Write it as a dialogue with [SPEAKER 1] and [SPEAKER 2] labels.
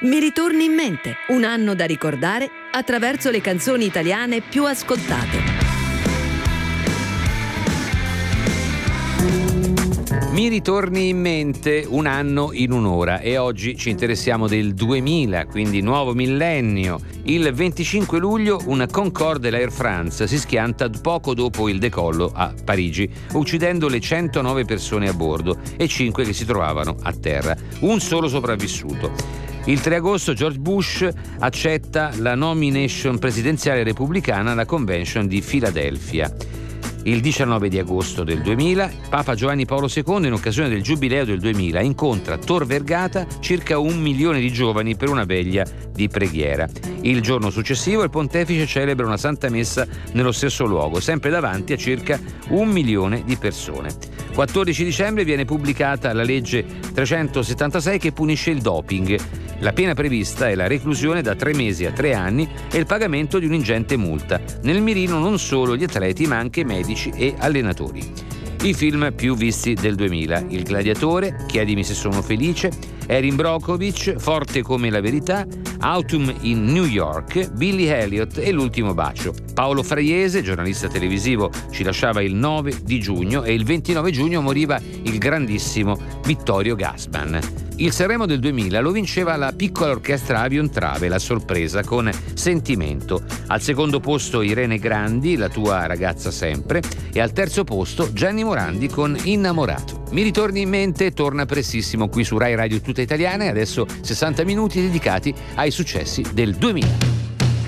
[SPEAKER 1] Mi ritorni in mente, un anno da ricordare attraverso le canzoni italiane più ascoltate.
[SPEAKER 2] Mi ritorni in mente, un anno in un'ora, e oggi ci interessiamo del 2000, quindi nuovo millennio. Il 25 luglio un Concorde dell'Air France si schianta poco dopo il decollo a Parigi, uccidendo le 109 persone a bordo e 5 che si trovavano a terra. Un solo sopravvissuto. Il 3 agosto George Bush accetta la nomination presidenziale repubblicana alla Convention di Filadelfia. Il 19 di agosto del 2000, Papa Giovanni Paolo II, in occasione del Giubileo del 2000, incontra a Tor Vergata circa 1 milione di giovani per una veglia di preghiera. Il giorno successivo il pontefice celebra una santa messa nello stesso luogo, sempre davanti a circa 1 milione di persone. 14 dicembre viene pubblicata la legge 376 che punisce il doping. La pena prevista è la reclusione da 3 mesi a 3 anni e il pagamento di un'ingente multa. Nel mirino non solo gli atleti ma anche medici e allenatori. I film più visti del 2000: Il Gladiatore, Chiedimi se sono felice, Erin Brockovich, Forte come la verità, Autumn in New York, Billy Elliot e L'ultimo bacio. Paolo Fraiese, giornalista televisivo, ci lasciava il 9 di giugno e il 29 giugno moriva il grandissimo Vittorio Gassman. Il Sanremo del 2000 lo vinceva la piccola orchestra Avion Travel a sorpresa con Sentimento. Al secondo posto Irene Grandi, La tua ragazza sempre, e al terzo posto Gianni Morandi con Innamorato. Mi ritorni in mente torna prestissimo qui su Rai Radio Tutta Italiana e adesso 60 minuti dedicati ai successi del 2000.